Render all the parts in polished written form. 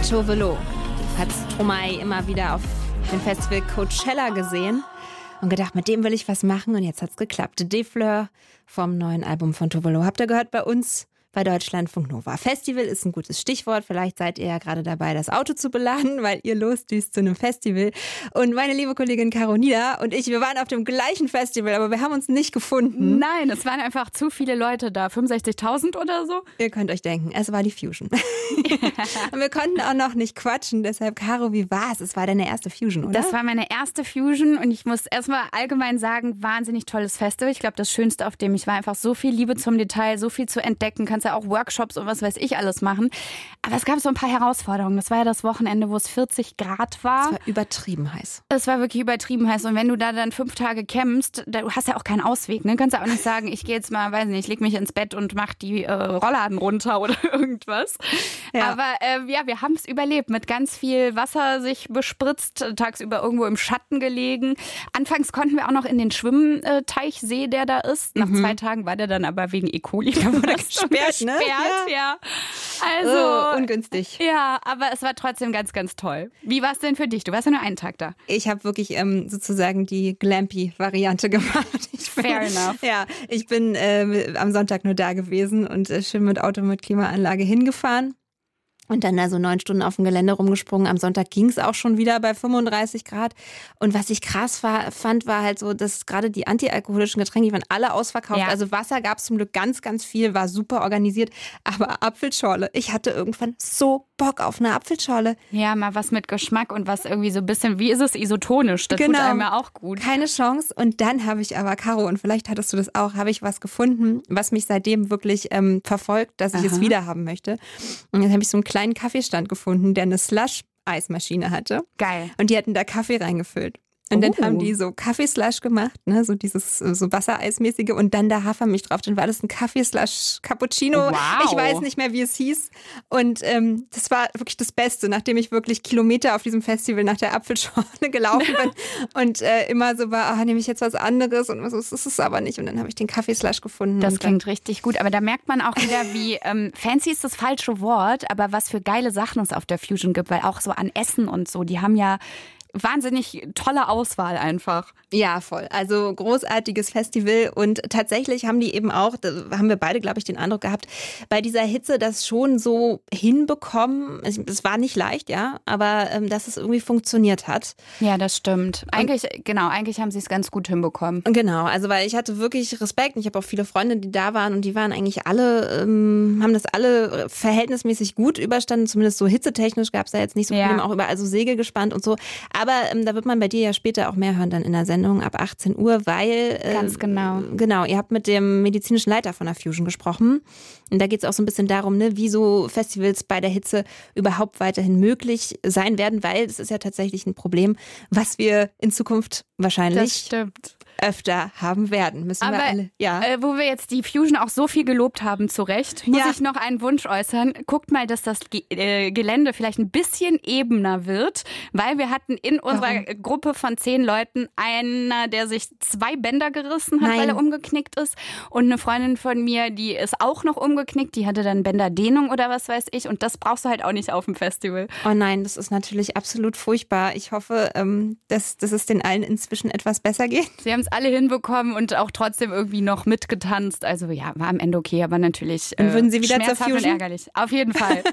Tove Lo hat Stromae immer wieder auf dem Festival Coachella gesehen und gedacht, mit dem will ich was machen, und jetzt hat's geklappt. De Fleur vom neuen Album von Tove Lo habt ihr gehört bei uns bei Deutschlandfunk Nova. Festival ist ein gutes Stichwort. Vielleicht seid ihr ja gerade dabei, das Auto zu beladen, weil ihr losdüst zu einem Festival. Und meine liebe Kollegin Caronida und ich, wir waren auf dem gleichen Festival, aber wir haben uns nicht gefunden. Nein, es waren einfach zu viele Leute da. 65.000 oder so? Ihr könnt euch denken, es war die Fusion. Und wir konnten auch noch nicht quatschen. Deshalb, Caro, wie war's? Es war deine erste Fusion, oder? Das war meine erste Fusion und ich muss erstmal allgemein sagen, wahnsinnig tolles Festival. Ich glaube, das Schönste, auf dem ich war, einfach so viel Liebe zum Detail, so viel zu entdecken. Kannst ja auch Workshops und was weiß ich alles machen. Aber es gab so ein paar Herausforderungen. Das war ja das Wochenende, wo es 40 Grad war. Es war übertrieben heiß. Es war wirklich übertrieben heiß. Und wenn du da dann 5 Tage campst, du hast ja auch keinen Ausweg. Ne? Kannst ja auch nicht sagen, ich gehe jetzt mal, weiß nicht, ich leg mich ins Bett und mach die Rollladen runter oder irgendwas. Ja. Aber wir haben es überlebt. Mit ganz viel Wasser sich bespritzt, tagsüber irgendwo im Schatten gelegen. Anfangs konnten wir auch noch in den Schwimmteichsee, der da ist. Nach 2 Tagen war der dann aber wegen E. coli gesperrt, ne? Ja. Also ungünstig. Ja, aber es war trotzdem ganz, ganz toll. Wie war es denn für dich? Du warst ja nur einen Tag da. Ich habe wirklich sozusagen die Glampy-Variante gemacht. Fair enough. Ja, ich bin am Sonntag nur da gewesen und schön mit Auto mit Klimaanlage hingefahren. Und dann da so 9 Stunden auf dem Gelände rumgesprungen. Am Sonntag ging es auch schon wieder bei 35 Grad. Und was ich krass fand, war halt so, dass gerade die antialkoholischen Getränke, die waren alle ausverkauft. Ja. Also Wasser gab es zum Glück ganz, ganz viel, war super organisiert. Aber Apfelschorle, ich hatte irgendwann so Bock auf eine Apfelschorle. Ja, mal was mit Geschmack und was irgendwie so ein bisschen, wie ist es, isotonisch. Das tut einem ja auch gut. Keine Chance. Und dann habe ich aber, Caro, und vielleicht hattest du das auch, habe ich was gefunden, was mich seitdem wirklich verfolgt, dass ich es wieder haben möchte. Und dann habe ich so einen kleinen Kaffeestand gefunden, der eine Slush-Eismaschine hatte. Geil. Und die hatten da Kaffee reingefüllt. Und dann haben die so Kaffeeslush gemacht, ne, so dieses so Wassereismäßige, und dann da Hafermilch drauf. Dann war das ein Kaffeeslush Cappuccino. Wow. Ich weiß nicht mehr, wie es hieß. Und das war wirklich das Beste, nachdem ich wirklich Kilometer auf diesem Festival nach der Apfelschorle gelaufen bin und immer so war, nehme ich jetzt was anderes, und was ist es aber nicht. Und dann habe ich den Kaffeeslush gefunden. Das klingt richtig gut. Aber da merkt man auch wieder, wie fancy ist das falsche Wort, aber was für geile Sachen es auf der Fusion gibt, weil auch so an Essen und so, die haben ja wahnsinnig tolle Auswahl einfach. Ja, voll. Also großartiges Festival, und tatsächlich haben die eben auch, da haben wir beide, glaube ich, den Eindruck gehabt, bei dieser Hitze das schon so hinbekommen. Es war nicht leicht, ja, aber dass es irgendwie funktioniert hat. Ja, das stimmt. Eigentlich haben sie es ganz gut hinbekommen. Genau, also weil ich hatte wirklich Respekt. Ich habe auch viele Freunde, die da waren, und die waren eigentlich alle, haben das alle verhältnismäßig gut überstanden. Zumindest so hitzetechnisch gab es da jetzt nicht so Probleme, auch überall so Segel gespannt und so. Aber da wird man bei dir ja später auch mehr hören dann in der Sendung ab 18 Uhr, weil... Ganz genau. Genau, ihr habt mit dem medizinischen Leiter von der Fusion gesprochen. Und da geht es auch so ein bisschen darum, ne, wie so Festivals bei der Hitze überhaupt weiterhin möglich sein werden, weil das ist ja tatsächlich ein Problem, was wir in Zukunft wahrscheinlich öfter haben werden. Müssen aber wir alle, wo wir jetzt die Fusion auch so viel gelobt haben, zu Recht, muss ich noch einen Wunsch äußern. Guckt mal, dass das Gelände vielleicht ein bisschen ebener wird, weil wir hatten in unserer Gruppe von 10 Leuten einer, der sich 2 Bänder gerissen hat, weil er umgeknickt ist, und eine Freundin von mir, die ist auch noch umgeknickt, die hatte dann Bänderdehnung oder was weiß ich, und das brauchst du halt auch nicht auf dem Festival. Oh nein, das ist natürlich absolut furchtbar. Ich hoffe, dass es den allen inzwischen etwas besser geht. Sie haben es alle hinbekommen und auch trotzdem irgendwie noch mitgetanzt. Also ja, war am Ende okay, aber natürlich würden Sie wieder schmerzhaft zur Fusion? Und ärgerlich. Auf jeden Fall.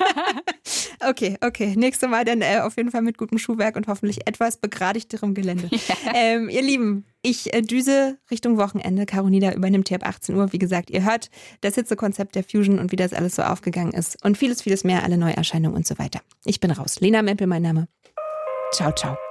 Okay. Nächstes Mal dann auf jeden Fall mit gutem Schuhwerk und hoffentlich etwas begradigterem Gelände. Ihr Lieben, ich düse Richtung Wochenende. Caronida übernimmt hier ab 18 Uhr. Wie gesagt, ihr hört das Hitzekonzept der Fusion und wie das alles so aufgegangen ist. Und vieles, vieles mehr, alle Neuerscheinungen und so weiter. Ich bin raus. Lena Mempel, mein Name. Ciao, ciao.